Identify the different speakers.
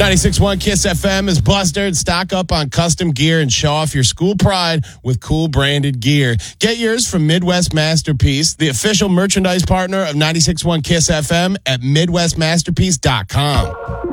Speaker 1: 96.1 Kiss FM is Bustered. Stock up on custom gear and show off your school pride with cool branded gear. Get yours from Midwest Masterpiece, the official merchandise partner of 96.1 Kiss FM at MidwestMasterpiece.com.